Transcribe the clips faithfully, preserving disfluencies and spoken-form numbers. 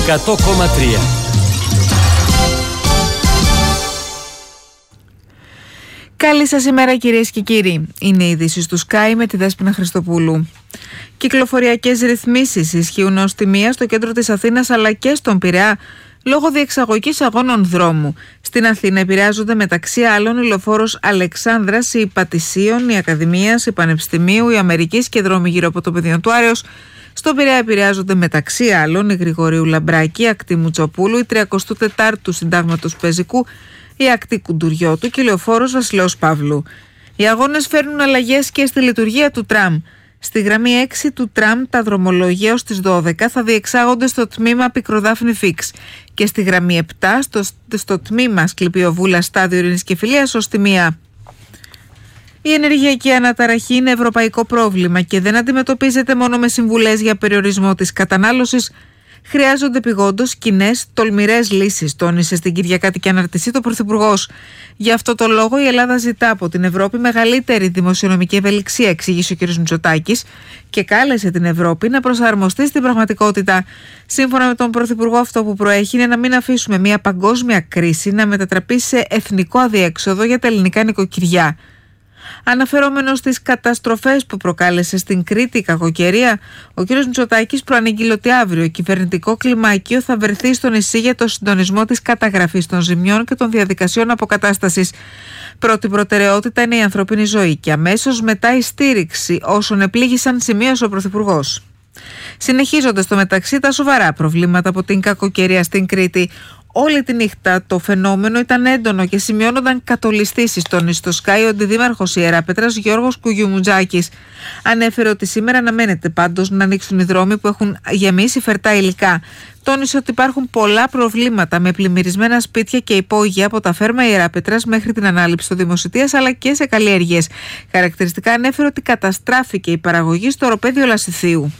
εκατό κόμμα τρία. Καλή σας ημέρα κυρίες και κύριοι. Είναι οι ειδήσεις του Sky με τη Δέσποινα Χριστοπούλου. Κυκλοφοριακές ρυθμίσεις ισχύουν ως τη μία στο κέντρο της Αθήνας αλλά και στον Πειραιά λόγω διεξαγωγής αγώνων δρόμου. Στην Αθήνα επηρεάζονται μεταξύ άλλων η λεωφόρος Αλεξάνδρας, η Πατησίων, η Ακαδημίας, η Πανεπιστημίου, η Αμερικής και δρόμοι γύρω από το Πεδίο του Άρεως. Στον Πειραιά επηρεάζονται μεταξύ άλλων η Γρηγορίου Λαμπράκη, η ακτή Μουτσοπούλου, η τριάντα τέσσερα του Συντάγματος Πεζικού, η ακτή Κουντουριώτου και η λεωφόρος Βασιλέως Παύλου. Οι αγώνες φέρνουν αλλαγές και στη λειτουργία του τραμ. Στη γραμμή έξι του τραμ τα δρομολόγια ως τις δώδεκα θα διεξάγονται στο τμήμα Πικροδάφνη Φίξ και στη γραμμή επτά στο, στο τμήμα Σκληπιοβούλα Στάδιο Ειρήνης και Φιλίας ως τη μία. Η ενεργειακή αναταραχή είναι ευρωπαϊκό πρόβλημα και δεν αντιμετωπίζεται μόνο με συμβουλές για περιορισμό της κατανάλωσης. Χρειάζονται επειγόντως κοινές, τολμηρές λύσεις, τόνισε στην Κυριακάτικη Αναρτησή το Πρωθυπουργός. Γι' αυτό το λόγο η Ελλάδα ζητά από την Ευρώπη μεγαλύτερη δημοσιονομική ευελιξία, εξήγησε ο κ. Μητσοτάκης, και κάλεσε την Ευρώπη να προσαρμοστεί στην πραγματικότητα. Σύμφωνα με τον Πρωθυπουργό, αυτό που προέχει είναι να μην αφήσουμε μια παγκόσμια κρίση να μετατραπεί σε εθνικό αδιέξοδο για τα ελληνικά νοικοκυριά. Αναφερόμενος στις καταστροφές που προκάλεσε στην Κρήτη η κακοκαιρία, ο κ. Μητσοτάκης προανήγγειλε ότι αύριο κοινικό κλιμάκιο θα βρεθεί στο νησί για το συντονισμό της καταγραφής των ζημιών και των διαδικασιών αποκατάστασης. Πρώτη προτεραιότητα είναι η ανθρώπινη ζωή και αμέσως μετά η στήριξη όσων επλήγησαν, σημείωσε ο Πρωθυπουργός. Συνεχίζονται στο μεταξύ τα σοβαρά προβλήματα από την κακοκαιρία στην Κρήτη. Όλη τη νύχτα το φαινόμενο ήταν έντονο και σημειώνονταν κατολιστήσεις, τόνισε στο Sky ο αντιδήμαρχος Ιεράπετρας Γιώργος Κουγιουμουτζάκης. Ανέφερε ότι σήμερα αναμένεται πάντως να ανοίξουν οι δρόμοι που έχουν γεμίσει φερτά υλικά. Τόνισε ότι υπάρχουν πολλά προβλήματα με πλημμυρισμένα σπίτια και υπόγεια από τα φέρμα Ιεράπετρας μέχρι την ανάληψη του δημοσιτείας αλλά και σε καλλιέργειες. Χαρακτηριστικά ανέφερε ότι καταστράφηκε η παραγωγή στο οροπέδιο Λασιθίου.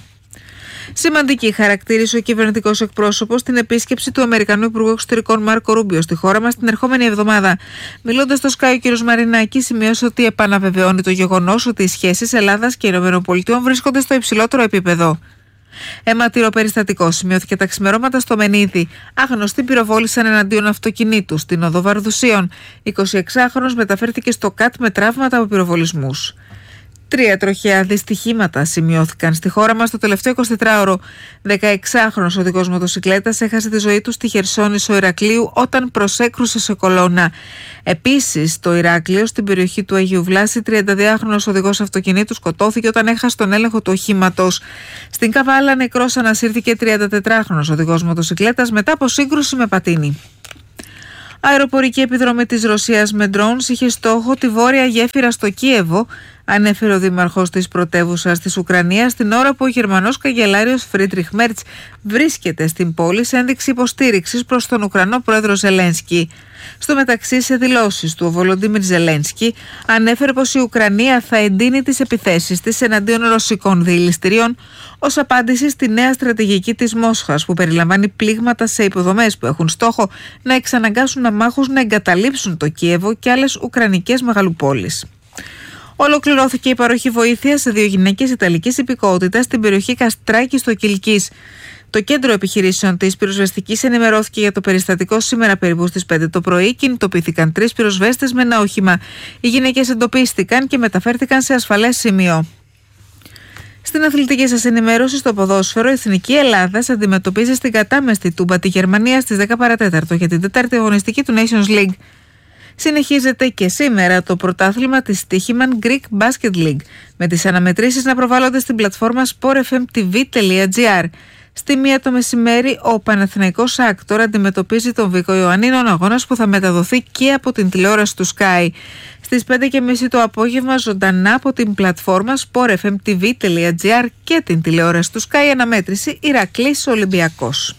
Σημαντική χαρακτήρισε ο κυβερνητικός εκπρόσωπος στην επίσκεψη του Αμερικανού Υπουργού Εξωτερικών Μάρκο Ρούμπιο στη χώρα μας την ερχόμενη εβδομάδα. Μιλώντας στο Sky, ο κ. Μαρινάκης σημείωσε ότι επαναβεβαιώνει το γεγονός ότι οι σχέσεις Ελλάδας και ΗΠΑ βρίσκονται στο υψηλότερο επίπεδο. Αιματηρό περιστατικό σημειώθηκε τα ξημερώματα στο Μενίδη. Άγνωστοι πυροβόλησαν εναντίον αυτοκινήτου στην οδό Βαρδουσίων. εικοσιεξάχρονος μεταφέρθηκε στο ΚΑΤ με τραύματα από πυροβολισμούς. Τρία τροχαία δυστυχήματα σημειώθηκαν στη χώρα μας το τελευταίο εικοσιτετράωρο. δεκαεξάχρονος οδηγός μοτοσικλέτας έχασε τη ζωή του στη Χερσόνησο Ηρακλείου όταν προσέκρουσε σε κολόνα. Επίσης, στο Ηράκλειο, στην περιοχή του Αγίου Βλάση, τριανταδυάχρονος οδηγός αυτοκινήτου σκοτώθηκε όταν έχασε τον έλεγχο του οχήματος. Στην Καβάλα, νεκρός ανασύρθηκε τριαντατετράχρονος οδηγός μοτοσικλέτας μετά από σύγκρουση με πατίνι. Αεροπορική επιδρομή της Ρωσίας με drones είχε στόχο τη βόρεια γέφυρα στο Κίεβο, ανέφερε ο δήμαρχος της πρωτεύουσας της Ουκρανίας την ώρα που ο Γερμανός καγκελάριος Φρίντριχ Μέρτς βρίσκεται στην πόλη σε ένδειξη υποστήριξης προς τον Ουκρανό πρόεδρο Ζελένσκι. Στο μεταξύ, σε δηλώσεις του, ο Βολοντίμιρ Ζελένσκι ανέφερε πως η Ουκρανία θα εντείνει τις επιθέσεις της εναντίον ρωσικών διελιστηρίων ως απάντηση στη νέα στρατηγική της Μόσχας που περιλαμβάνει πλήγματα σε υποδομές που έχουν στόχο να εξαναγκάσουν αμάχους να εγκαταλείψουν το Κίεβο και άλλες ουκρανικές μεγαλοπόλεις. Ολοκληρώθηκε η παροχή βοήθεια σε δύο γυναίκες Ιταλικής υπηκότητας στην περιοχή Καστράκη στο Κιλκής. Το κέντρο επιχειρήσεων της πυροσβεστικής ενημερώθηκε για το περιστατικό σήμερα περίπου στις πέντε το πρωί. Κινητοποιήθηκαν τρεις πυροσβέστες με ένα όχημα. Οι γυναίκες εντοπίστηκαν και μεταφέρθηκαν σε ασφαλές σημείο. Στην αθλητική σας ενημέρωση, στο ποδόσφαιρο, η Εθνική Ελλάδας αντιμετωπίζει στην κατάμεστη Τούμπα τη Γερμανία στις δέκα παρά τέταρτο για την τέταρτη αγωνιστική του Nations League. Συνεχίζεται και σήμερα το πρωτάθλημα της Stoiximan Greek Basket League, με τις αναμετρήσεις να προβάλλονται στην πλατφόρμα sport f m t v dot g r. Στη μία το μεσημέρι, ο Παναθηναϊκός Άκτορ αντιμετωπίζει τον Βίκο Ιωαννίνων, αγώνας που θα μεταδοθεί και από την τηλεόραση του Sky. Στις πέντε και μισή το απόγευμα, ζωντανά από την πλατφόρμα sport f m t v dot g r και την τηλεόραση του Sky, αναμέτρηση Ηρακλής Ολυμπιακός.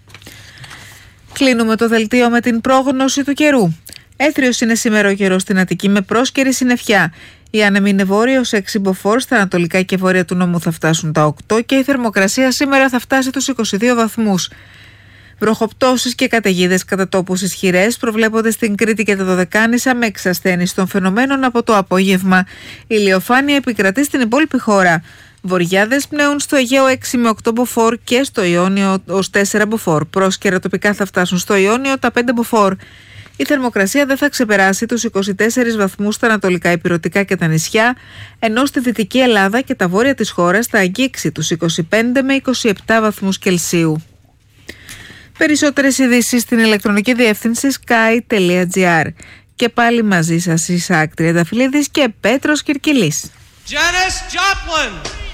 Κλείνουμε το δελτίο με την πρόγνωση του καιρού. Έθριος είναι σήμερα ο καιρός στην Αττική με πρόσκαιρη συννεφιά. Η άνεμη είναι βόρειος έξι μποφόρ, στα ανατολικά και βόρεια του νόμου θα φτάσουν τα οκτώ και η θερμοκρασία σήμερα θα φτάσει τους είκοσι δύο βαθμούς. Βροχοπτώσεις και καταιγίδες κατά τόπους ισχυρές προβλέπονται στην Κρήτη και τα Δωδεκάνησα με εξασθένιση των φαινομένων από το απόγευμα. Η ηλιοφάνεια επικρατεί στην υπόλοιπη χώρα. Βοριάδες πνέουν στο Αιγαίο έξι με οκτώ μποφόρ και στο Ιόνιο ως τέσσερα μποφόρ. Πρόσκαιρα τοπικά θα φτάσουν στο Ιόνιο τα πέντε μποφόρ. Η θερμοκρασία δεν θα ξεπεράσει τους είκοσι τέσσερις βαθμούς στα ανατολικά ηπειρωτικά και τα νησιά, ενώ στη Δυτική Ελλάδα και τα βόρεια της χώρας θα αγγίξει τους είκοσι πέντε με είκοσι επτά βαθμούς Κελσίου. Περισσότερες ειδήσεις στην ηλεκτρονική διεύθυνση sky τελεία gr. Και πάλι μαζί σας Ισαάκ Τριανταφυλλίδης και Πέτρος Κυρκυλής. Janis Joplin.